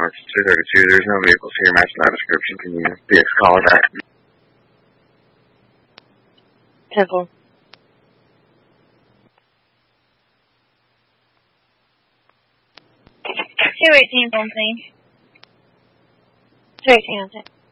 It's 232. There's no vehicles here matching that description. Can you BX call it back? Temple. 218 something. 218 something.